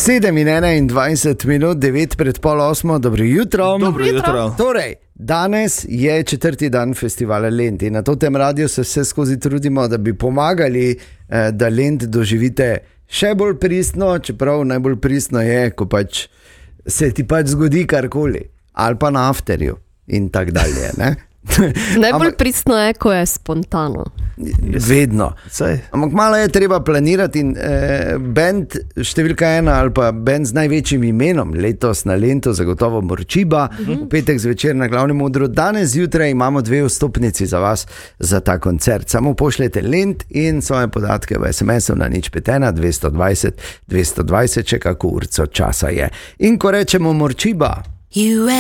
7:21, 7:09, dobro jutro. Dobro jutro. Torej, danes je 4. dan festivala Lent in na tem radiju se vse skozi trudimo, da bi pomagali, da Lent doživite še bolj pristno, čeprav najbolj pristno je, ko pač se ti pač zgodi karkoli, ali pa na afterju in tak dalje, ne? Najbolj pristno je, ko je spontano. Vedno. Ampak malo je treba planirati in band številka 1 ali pa band z največjim imenom letos na Lentu, zagotovo Morčiba, v petek zvečer na Glavnem odru. Danes zjutraj imamo 2 vstopnici za vas za ta koncert. Samo pošljete Lent in svoje podatke v SMS-u na 051 220 220, če kako urco časa je. In ko rečemo Morčiba,